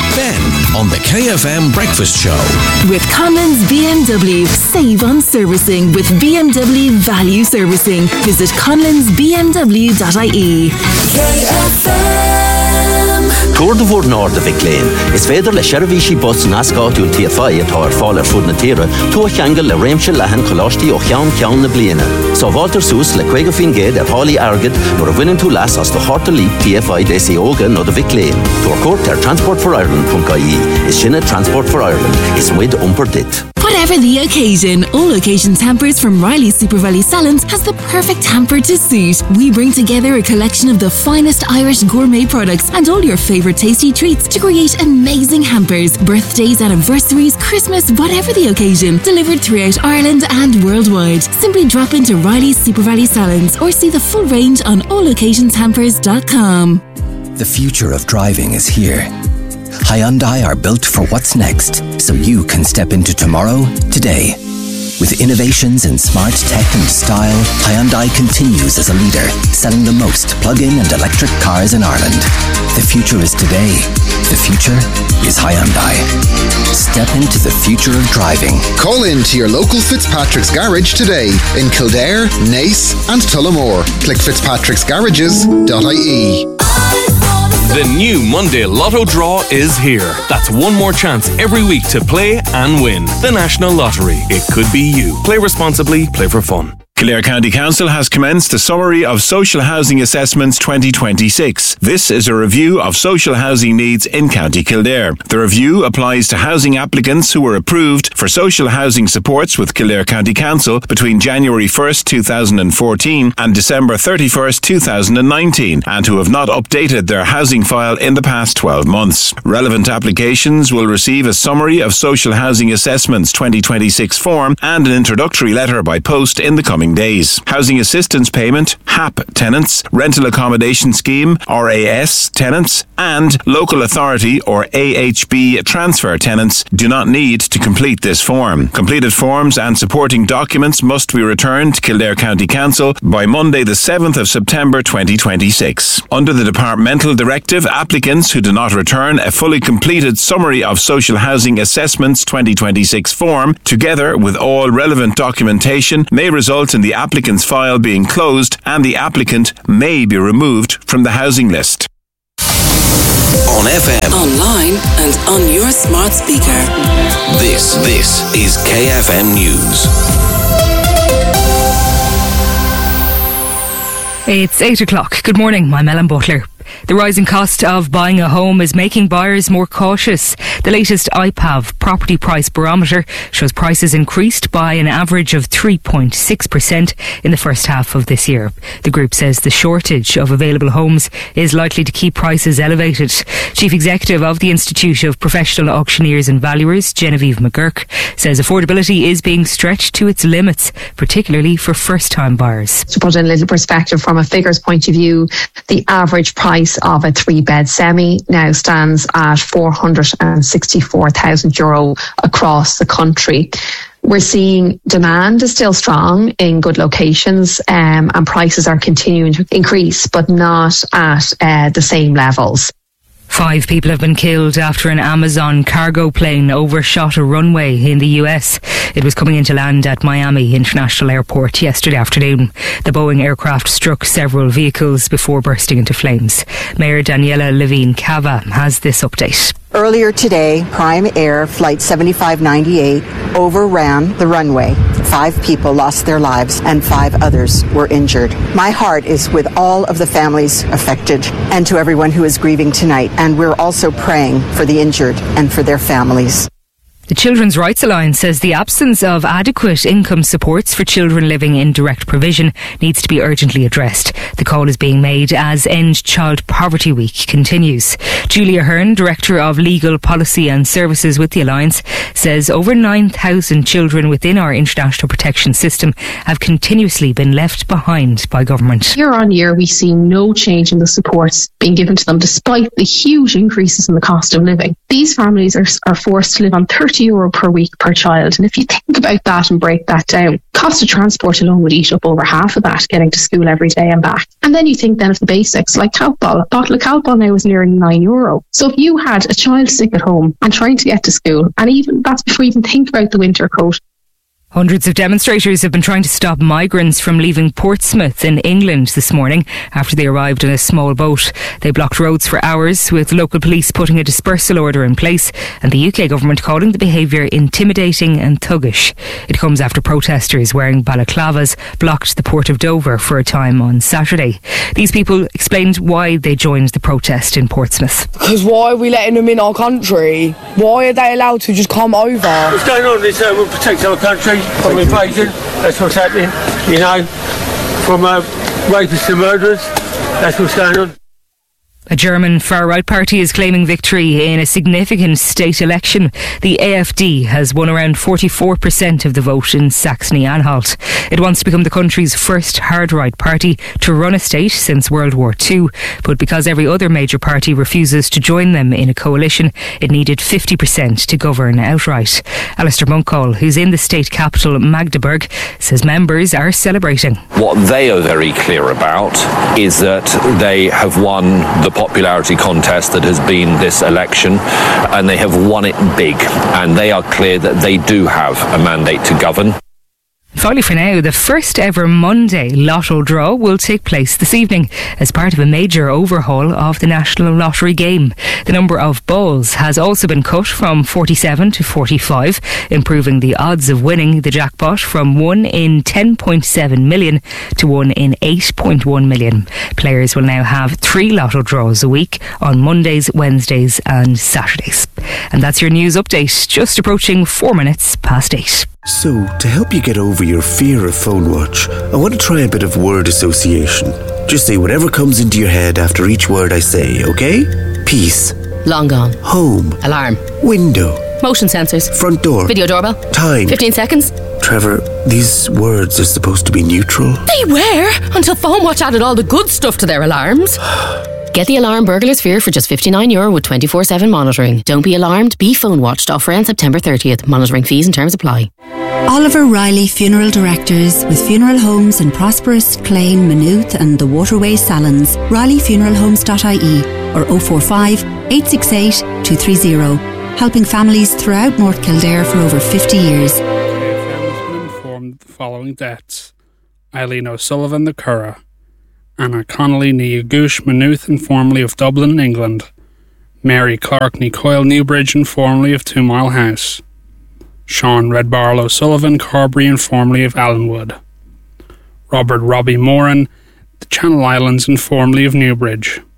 Ben on the KFM Breakfast Show. With Conlon's BMW. Save on servicing with BMW Value Servicing. Visit conlonsbmw.ie. KFM. Tour de Voort Nord de Viclain. Is verder le Sheravishi bus nascot ul TFI at our faller food na tira. To Changel le Ramshel Lahan Kolosti o Chian na Bliena. So Walter Soos le Quegafin Gate at Holly Argid nor a winning to Lass as the Horta Leap TFI Desi Ogan or the Viclain. To our court Transport for Ireland.ie. Is Shinna Transport for Ireland. Is with Umperdit. Whatever the occasion, All Occasion Hampers from Riley's Super Valley Salons has the perfect hamper to suit. We bring together a collection of the finest Irish gourmet products and all your favourite tasty treats to create amazing hampers. Birthdays, anniversaries, Christmas, whatever the occasion. Delivered throughout Ireland and worldwide. Simply drop into Riley's Super Valley Salons or see the full range on alloccasionshampers.com. The future of driving is here. Hyundai are built for what's next, so you can step into tomorrow, today. With innovations in smart tech and style, Hyundai continues as a leader, selling the most plug-in and electric cars in Ireland. The future is today. The future is Hyundai. Step into the future of driving. Call in to your local Fitzpatrick's Garage today in Kildare, Nace and Tullamore. Click fitzpatricksgarages.ie. The new Monday Lotto draw is here. That's one more chance every week to play and win. The National Lottery. It could be you. Play responsibly, play for fun. Kildare County Council has commenced a summary of social housing assessments 2026. This is a review of social housing needs in County Kildare. The review applies to housing applicants who were approved for social housing supports with Kildare County Council between January 1st, 2014 and December 31st, 2019 and who have not updated their housing file in the past 12 months. Relevant applications will receive a summary of social housing assessments 2026 form and an introductory letter by post in the coming days. Housing assistance payment, HAP tenants, rental accommodation scheme, RAS tenants, and local authority or AHB transfer tenants do not need to complete this form. Completed forms and supporting documents must be returned to Kildare County Council by Monday the 7th of September 2026. Under the departmental directive, applicants who do not return a fully completed summary of social housing assessments 2026 form, together with all relevant documentation, may result in the applicant's file being closed and the applicant may be removed from the housing list. On FM, online and on your smart speaker. This is KFM News. It's 8 o'clock. Good morning, I'm Ellen Butler. The rising cost of buying a home is making buyers more cautious. The latest IPAV property price barometer shows prices increased by an average of 3.6% in the first half of this year. The group says the shortage of available homes is likely to keep prices elevated. Chief Executive of the Institute of Professional Auctioneers and Valuers, Genevieve McGurk, says affordability is being stretched to its limits, particularly for first-time buyers. To put in a little perspective from a figures point of view, the average price of a 3-bed semi now stands at €464,000 across the country. We're seeing demand is still strong in good locations and prices are continuing to increase, but not at the same levels. 5 people have been killed after an Amazon cargo plane overshot a runway in the US. It was coming into land at Miami International Airport yesterday afternoon. The Boeing aircraft struck several vehicles before bursting into flames. Mayor Daniela Levine Cava has this update. Earlier today, Prime Air Flight 7598 overran the runway. 5 people lost their lives and 5 others were injured. My heart is with all of the families affected and to everyone who is grieving tonight. And we're also praying for the injured and for their families. The Children's Rights Alliance says the absence of adequate income supports for children living in direct provision needs to be urgently addressed. The call is being made as End Child Poverty Week continues. Julia Hearn, Director of Legal Policy and Services with the Alliance, says over 9,000 children within our international protection system have continuously been left behind by government. Year on year, we see no change in the supports being given to them despite the huge increases in the cost of living. These families are forced to live on 30 €20 per week per child. And if you think about that and break that down, cost of transport alone would eat up over half of that, getting to school every day and back. And then you think then of the basics, like Calpol. A bottle of Calpol now is nearly €9. So if you had a child sick at home and trying to get to school, and even that's before you even think about the winter coat. Hundreds of demonstrators have been trying to stop migrants from leaving Portsmouth in England this morning after they arrived in a small boat. They blocked roads for hours, with local police putting a dispersal order in place and the UK government calling the behaviour intimidating and thuggish. It comes after protesters wearing balaclavas blocked the port of Dover for a time on Saturday. These people explained why they joined the protest in Portsmouth. Because why are we letting them in our country? Why are they allowed to just come over? What's going on is we'll protect our country from invasion. That's what's happening, from rapists and murderers. That's what's going on. A German far-right party is claiming victory in a significant state election. The AfD has won around 44% of the vote in Saxony-Anhalt. It wants to become the country's first hard-right party to run a state since World War II. But because every other major party refuses to join them in a coalition, it needed 50% to govern outright. Alistair Munkall, who's in the state capital Magdeburg, says members are celebrating. What they are very clear about is that they have won the popularity contest that has been this election, and they have won it big, and they are clear that they do have a mandate to govern. Finally for now, the first ever Monday Lotto draw will take place this evening as part of a major overhaul of the National Lottery game. The number of balls has also been cut from 47 to 45, improving the odds of winning the jackpot from 1 in 10.7 million to 1 in 8.1 million. Players will now have 3 Lotto draws a week on Mondays, Wednesdays and Saturdays. And that's your news update, just approaching 4 minutes past 8. So, to help you get over your fear of phone watch, I want to try a bit of word association. Just say whatever comes into your head after each word I say, okay? Peace. Long gone. Home. Alarm. Window. Motion sensors. Front door. Video doorbell. Time. 15 seconds. Trevor, these words are supposed to be neutral. They were, until Phone Watch added all the good stuff to their alarms. Get the alarm Burglar Sphere for just €59 with 24/7 monitoring. Don't be alarmed, be phone watched. Offer ends September 30th. Monitoring fees and terms apply. Oliver Riley Funeral Directors with funeral homes in Prosperous, Clane, Maynooth and the Waterway Salons. RileyFuneralHomes.ie or 045 868 230. Helping families throughout North Kildare for over 50 years. KFM has been informed of the following deaths: Eileen O'Sullivan, the Curragh; Anna Connolly, Neagoosh, Maynooth and formerly of Dublin, England; Mary Clark, Coyle, Newbridge and formerly of 2 Mile House; Sean Red Barrel O'Sullivan, Carbery and formerly of Allenwood; Robert Robbie Moran, the Channel Islands and formerly of Newbridge;